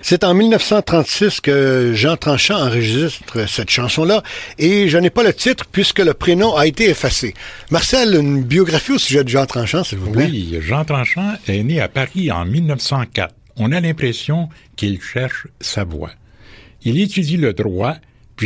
C'est en 1936 que Jean Tranchant enregistre cette chanson-là, et je n'ai pas le titre puisque le prénom a été effacé. Marcel, une biographie au sujet de Jean Tranchant, s'il vous plaît. Oui, Jean Tranchant est né à Paris en 1904. On a l'impression qu'il cherche sa voie. Il étudie le droit